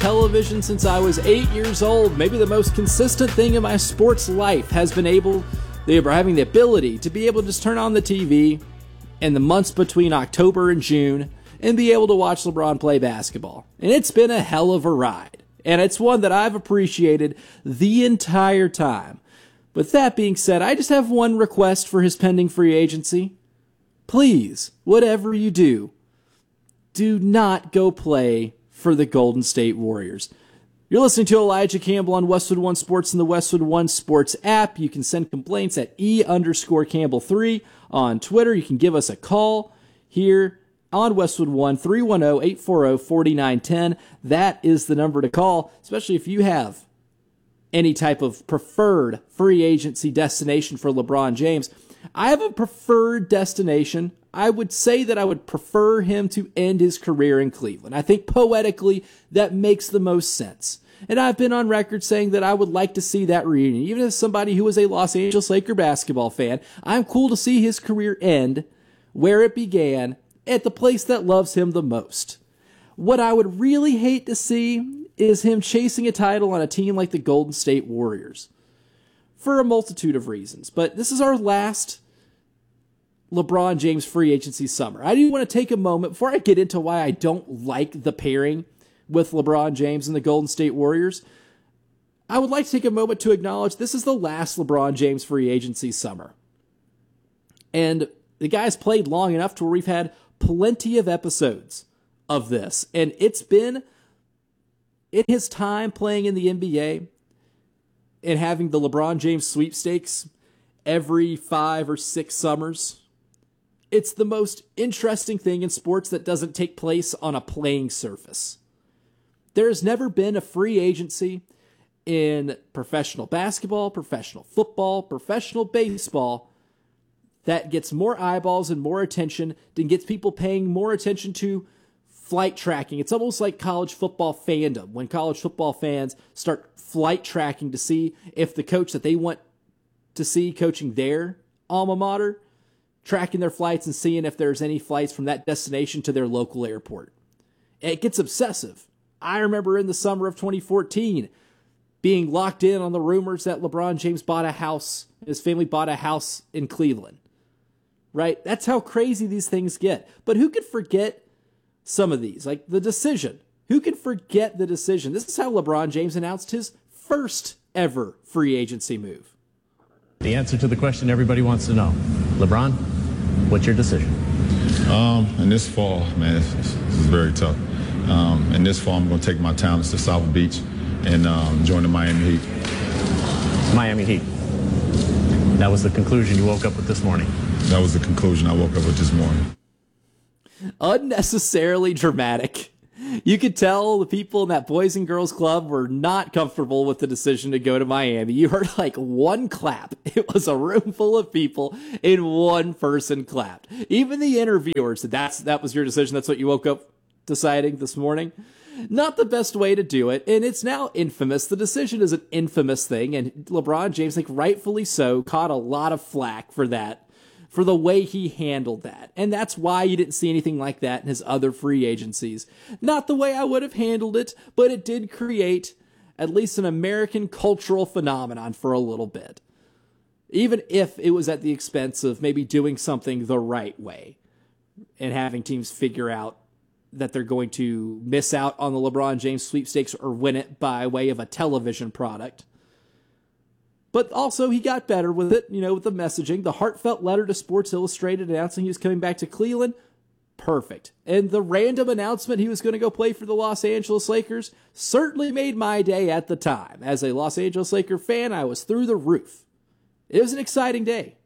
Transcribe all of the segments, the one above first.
television since I was 8 years old. Maybe the most consistent thing in my sports life has been having the ability to be able to just turn on the TV in the months between October and June and be able to watch LeBron play basketball. And it's been a hell of a ride. And it's one that I've appreciated the entire time. With that being said, I just have one request for his pending free agency. Please, whatever you do not go play for the Golden State Warriors. You're listening to Elijah Campbell on Westwood One Sports and the Westwood One Sports app. You can send complaints at E_Campbell3 on Twitter. You can give us a call here on Westwood One, 310-840-4910. That is the number to call, especially if you have any type of preferred free agency destination for LeBron James. I have a preferred destination. I would say that I would prefer him to end his career in Cleveland. I think poetically that makes the most sense. And I've been on record saying that I would like to see that reunion. Even as somebody who is a Los Angeles Lakers basketball fan, I'm cool to see his career end where it began, at the place that loves him the most. What I would really hate to see is him chasing a title on a team like the Golden State Warriors. For a multitude of reasons. But this is our last LeBron James free agency summer. I do want to take a moment before I get into why I don't like the pairing with LeBron James and the Golden State Warriors. I would like to take a moment to acknowledge this is the last LeBron James free agency summer. And the guy's played long enough to where we've had plenty of episodes of this. And it's been, in his time playing in the NBA and having the LeBron James sweepstakes every 5 or 6 summers, it's the most interesting thing in sports that doesn't take place on a playing surface. There has never been a free agency in professional basketball, professional football, professional baseball that gets more eyeballs and more attention, and gets people paying more attention to flight tracking. It's almost like college football fandom, when college football fans start flight tracking to see if the coach that they want to see coaching their alma mater, tracking their flights and seeing if there's any flights from that destination to their local airport. It gets obsessive. I remember in the summer of 2014 being locked in on the rumors that LeBron James bought a house, his family bought a house in Cleveland. Right? That's how crazy these things get. But who could forget some of these? Like the decision. Who can forget the decision? This is how LeBron James announced his first ever free agency move. The answer to the question everybody wants to know. LeBron, what's your decision? In this fall, man, this is very tough. In this fall, I'm going to take my talents to South Beach and join the Miami Heat. Miami Heat. That was the conclusion you woke up with this morning. That was the conclusion I woke up with this morning. Unnecessarily dramatic. You could tell the people in that Boys and Girls Club were not comfortable with the decision to go to Miami. You heard like one clap. It was a room full of people and one person clapped. Even the interviewers said that was your decision. That's what you woke up deciding this morning. Not the best way to do it, and it's now infamous. The decision is an infamous thing, and LeBron James, like rightfully so, caught a lot of flack for that, for the way he handled that. And that's why you didn't see anything like that in his other free agencies. Not the way I would have handled it, but it did create at least an American cultural phenomenon for a little bit. Even if it was at the expense of maybe doing something the right way and having teams figure out that they're going to miss out on the LeBron James sweepstakes or win it by way of a television product. But also he got better with it, with the messaging. The heartfelt letter to Sports Illustrated announcing he was coming back to Cleveland, perfect. And the random announcement he was going to go play for the Los Angeles Lakers certainly made my day at the time. As a Los Angeles Laker fan, I was through the roof. It was an exciting day.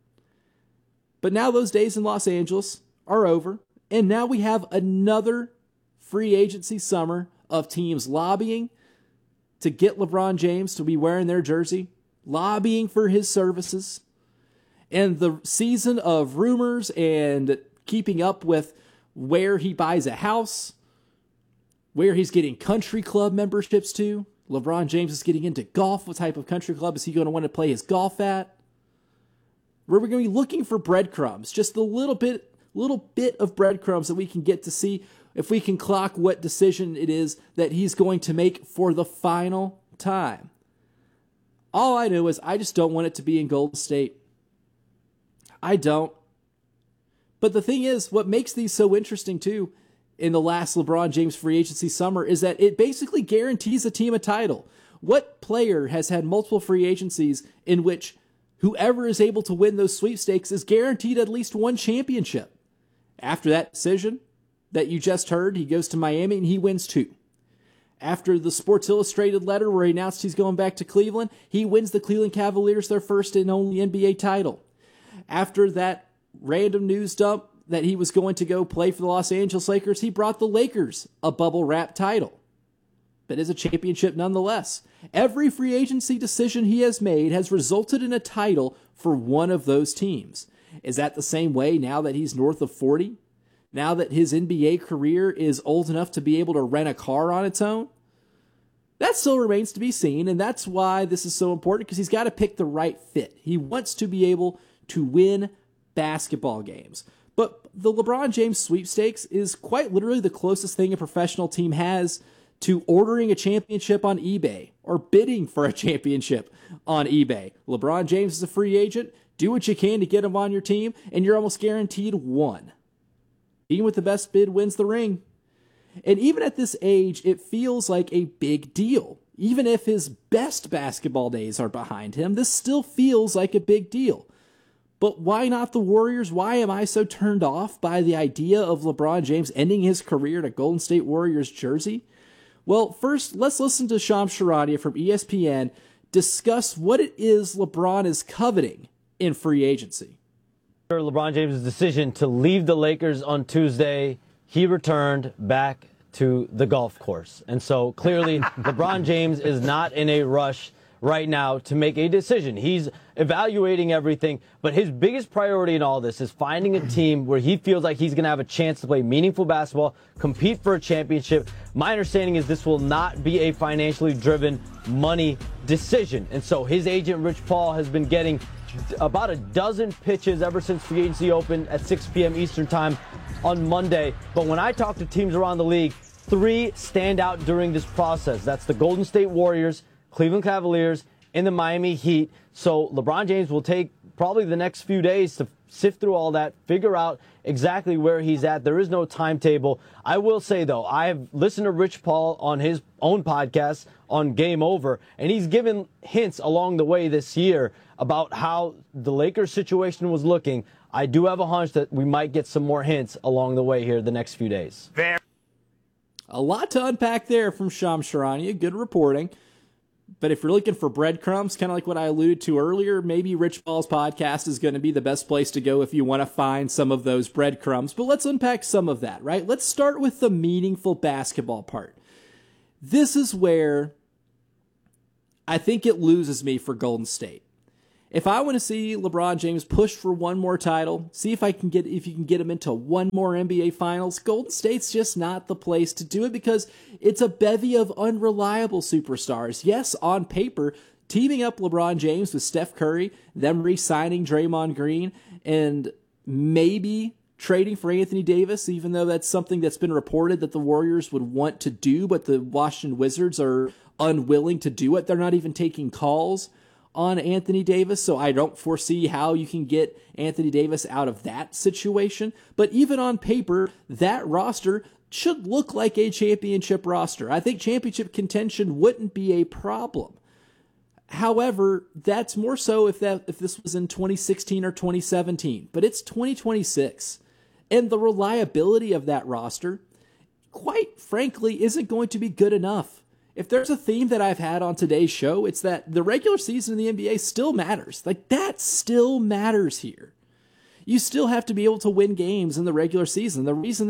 But now those days in Los Angeles are over. And now we have another free agency summer of teams lobbying to get LeBron James to be wearing their jersey, lobbying for his services, and the season of rumors and keeping up with where he buys a house, where he's getting country club memberships to. LeBron James is getting into golf. What type of country club is he going to want to play his golf at? We're going to be looking for breadcrumbs, just a little bit of breadcrumbs that we can get to see if we can clock what decision it is that he's going to make for the final time. All I know is I just don't want it to be in Golden State. I don't. But the thing is, what makes these so interesting too in the last LeBron James free agency summer is that it basically guarantees a team a title. What player has had multiple free agencies in which whoever is able to win those sweepstakes is guaranteed at least one championship? After that decision that you just heard, he goes to Miami and he wins 2. After the Sports Illustrated letter where he announced he's going back to Cleveland, he wins the Cleveland Cavaliers their first and only NBA title. After that random news dump that he was going to go play for the Los Angeles Lakers, he brought the Lakers a bubble wrap title. But is a championship nonetheless. Every free agency decision he has made has resulted in a title for one of those teams. Is that the same way now that he's north of 40? Now that his NBA career is old enough to be able to rent a car on its own? That still remains to be seen, and that's why this is so important, because he's got to pick the right fit. He wants to be able to win basketball games. But the LeBron James sweepstakes is quite literally the closest thing a professional team has to ordering a championship on eBay or bidding for a championship on eBay. LeBron James is a free agent. Do what you can to get him on your team, and you're almost guaranteed one. Team with the best bid wins the ring. And even at this age, it feels like a big deal. Even if his best basketball days are behind him, this still feels like a big deal. But why not the Warriors? Why am I so turned off by the idea of LeBron James ending his career in a Golden State Warriors jersey? Well, first, let's listen to Shams Charania from ESPN discuss what it is LeBron is coveting in free agency. LeBron James' decision to leave the Lakers on Tuesday, he returned back to the golf course. And so clearly LeBron James is not in a rush right now to make a decision. He's evaluating everything, but his biggest priority in all this is finding a team where he feels like he's going to have a chance to play meaningful basketball, compete for a championship. My understanding is this will not be a financially driven money decision. And so his agent, Rich Paul, has been getting about a dozen pitches ever since free agency opened at 6 p.m. Eastern time on Monday. But when I talk to teams around the league, 3 stand out during this process. That's the Golden State Warriors, Cleveland Cavaliers, and the Miami Heat. So LeBron James will take probably the next few days to sift through all that, figure out exactly where he's at. There is no timetable. I will say, though, I have listened to Rich Paul on his own podcast on Game Over, and he's given hints along the way this year about how the Lakers situation was looking. I do have a hunch that we might get some more hints along the way here the next few days. A lot to unpack there from Shams Charania. Good reporting. But if you're looking for breadcrumbs, kind of like what I alluded to earlier, maybe Rich Paul's podcast is going to be the best place to go if you want to find some of those breadcrumbs. But let's unpack some of that, right? Let's start with the meaningful basketball part. This is where I think it loses me for Golden State. If I want to see LeBron James push for one more title, see if you can get him into one more NBA Finals, Golden State's just not the place to do it because it's a bevy of unreliable superstars. Yes, on paper, teaming up LeBron James with Steph Curry, them re-signing Draymond Green, and maybe trading for Anthony Davis, even though that's something that's been reported that the Warriors would want to do, but the Washington Wizards are unwilling to do it. They're not even taking calls on Anthony Davis, so I don't foresee how you can get Anthony Davis out of that situation. But even on paper, that roster should look like a championship roster. I think championship contention wouldn't be a problem. However, that's more so if this was in 2016 or 2017. But it's 2026, and the reliability of that roster, quite frankly, isn't going to be good enough. If there's a theme that I've had on today's show, it's that the regular season in the NBA still matters. Like, that still matters here. You still have to be able to win games in the regular season. The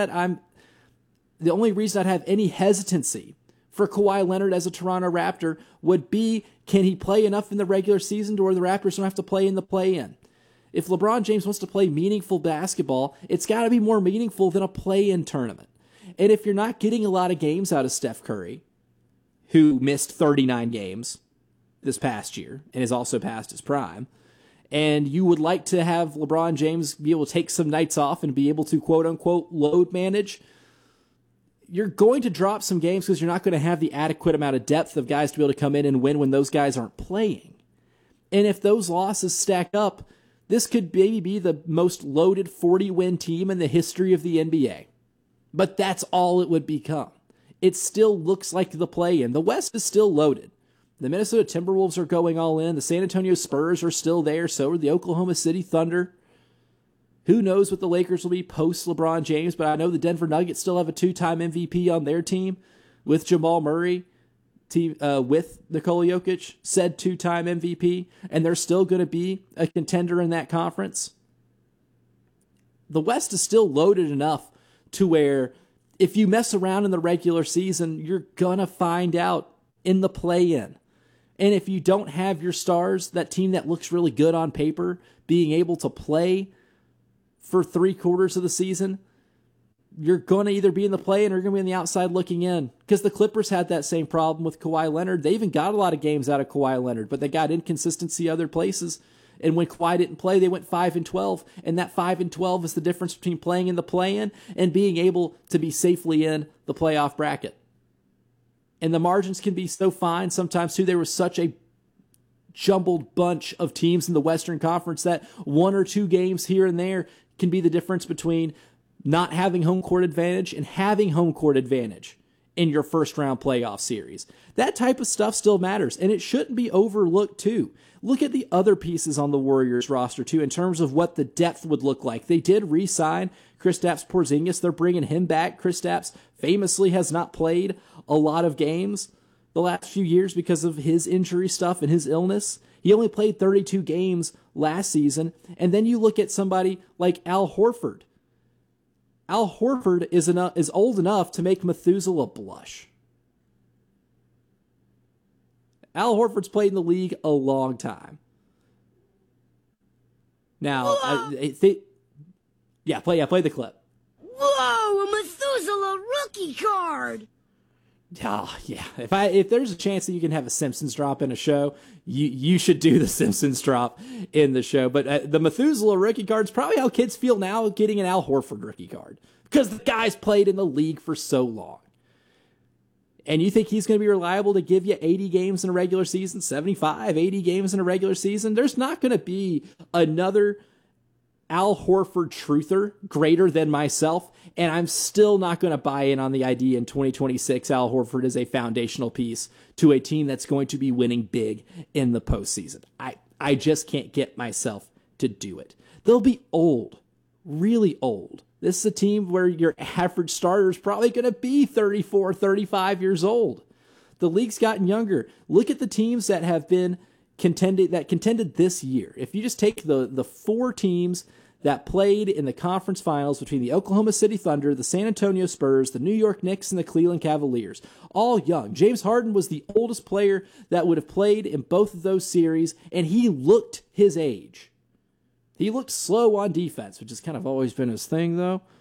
only reason I'd have any hesitancy for Kawhi Leonard as a Toronto Raptor would be, can he play enough in the regular season to where the Raptors don't have to play in the play-in? If LeBron James wants to play meaningful basketball, it's got to be more meaningful than a play-in tournament. And if you're not getting a lot of games out of Steph Curry, who missed 39 games this past year and is also past his prime, and you would like to have LeBron James be able to take some nights off and be able to quote-unquote load manage, you're going to drop some games because you're not going to have the adequate amount of depth of guys to be able to come in and win when those guys aren't playing. And if those losses stack up, this could maybe be the most loaded 40-win team in the history of the NBA. But that's all it would become. It still looks like the play-in. The West is still loaded. The Minnesota Timberwolves are going all in. The San Antonio Spurs are still there. So are the Oklahoma City Thunder. Who knows what the Lakers will be post LeBron James, but I know the Denver Nuggets still have a 2-time MVP on their team with Jamal Murray, with Nikola Jokic, said 2-time MVP, and they're still going to be a contender in that conference. The West is still loaded enough to where if you mess around in the regular season, you're going to find out in the play-in. And if you don't have your stars, that team that looks really good on paper, being able to play for 3/4 of the season, you're going to either be in the play-in or you're going to be on the outside looking in. Because the Clippers had that same problem with Kawhi Leonard. They even got a lot of games out of Kawhi Leonard, but they got inconsistency other places. And when Kawhi didn't play, they went 5-12. And that 5-12 is the difference between playing in the play-in and being able to be safely in the playoff bracket. And the margins can be so fine sometimes, too. There was such a jumbled bunch of teams in the Western Conference that 1 or 2 games here and there can be the difference between not having home court advantage and having home court advantage in your first round playoff series. That type of stuff still matters, and it shouldn't be overlooked too. Look at the other pieces on the Warriors roster too in terms of what the depth would look like. They did re-sign Kristaps Porzingis. They're bringing him back. Kristaps famously has not played a lot of games the last few years because of his injury stuff and his illness. He only played 32 games last season. And then you look at somebody like Al Horford. Al Horford is old enough to make Methuselah blush. Al Horford's played in the league a long time. Now, play the clip. Whoa, a Methuselah rookie card! Oh, yeah. If there's a chance that you can have a Simpsons drop in a show, you should do the Simpsons drop in the show. But the Methuselah rookie card is probably how kids feel now getting an Al Horford rookie card. Because the guy's played in the league for so long. And you think he's going to be reliable to give you 80 games in a regular season, 75, 80 games in a regular season? There's not going to be another Al Horford truther greater than myself, and I'm still not going to buy in on the idea in 2026 Al Horford is a foundational piece to a team that's going to be winning big in the postseason. I just can't get myself to do it. They'll be old, really old. This is a team where your average starter is probably going to be 34, 35 years old. The league's gotten younger. Look at the teams that have been contended this year. If you just take the 4 teams that played in the conference finals between the Oklahoma City Thunder, the San Antonio Spurs, the New York Knicks, and the Cleveland Cavaliers, all young. James Harden was the oldest player that would have played in both of those series, and he looked his age. He looked slow on defense, which has kind of always been his thing, though.